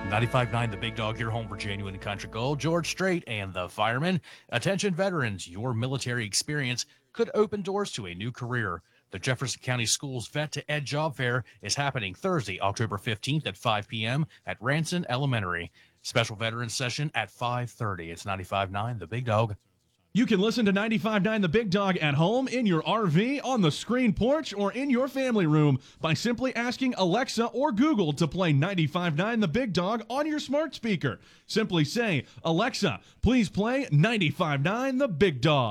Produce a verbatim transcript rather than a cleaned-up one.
ninety-five point nine The Big Dog, your home for genuine country gold. George Strait and the firemen. Attention veterans, your military experience could open doors to a new career. The Jefferson County Schools Vet to Ed Job Fair is happening Thursday, October fifteenth at five p.m. at Ranson Elementary. Special Veterans Session at five thirty. It's ninety-five point nine The Big Dog. You can listen to ninety-five point nine The Big Dog at home, in your R V, on the screen porch, or in your family room by simply asking Alexa or Google to play ninety-five point nine The Big Dog on your smart speaker. Simply say, Alexa, please play ninety-five point nine The Big Dog.